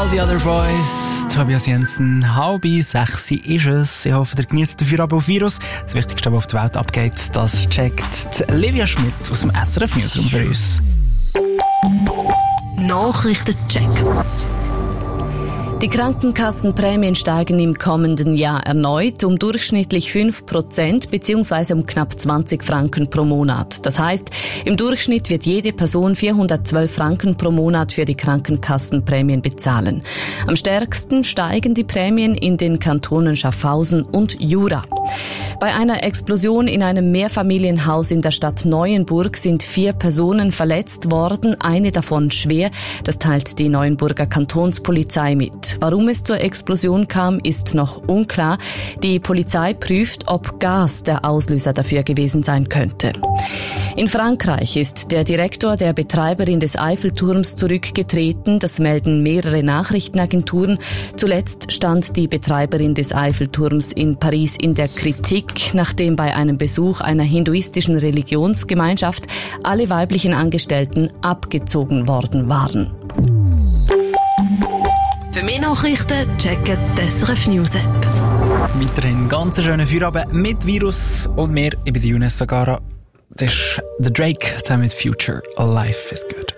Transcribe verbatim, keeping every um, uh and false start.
All the Other Boys, Tobias Jensen, halb sechs ist es. Ich hoffe, ihr genießt den Feierabend auf Virus. Das Wichtigste, was auf der Welt abgeht, das checkt Livia Schmidt aus dem S R F Newsroom für uns. Nachrichtencheck. Die Krankenkassenprämien steigen im kommenden Jahr erneut um durchschnittlich fünf Prozent bzw. um knapp zwanzig Franken pro Monat. Das heißt, im Durchschnitt wird jede Person vierhundertzwölf Franken pro Monat für die Krankenkassenprämien bezahlen. Am stärksten steigen die Prämien in den Kantonen Schaffhausen und Jura. Bei einer Explosion in einem Mehrfamilienhaus in der Stadt Neuenburg sind vier Personen verletzt worden, eine davon schwer. Das teilt die Neuenburger Kantonspolizei mit. Warum es zur Explosion kam, ist noch unklar. Die Polizei prüft, ob Gas der Auslöser dafür gewesen sein könnte. In Frankreich ist der Direktor der Betreiberin des Eiffelturms zurückgetreten. Das melden mehrere Nachrichtenagenturen. Zuletzt stand die Betreiberin des Eiffelturms in Paris in der Kritik, nachdem bei einem Besuch einer hinduistischen Religionsgemeinschaft alle weiblichen Angestellten abgezogen worden waren. Für mehr Nachrichten checken die S R F News App. Weiterhin ganz schönen Feierabend mit Virus und mehr. Ich bin Younes Sagara. Das ist The Drake zusammen mit Future. Life is good.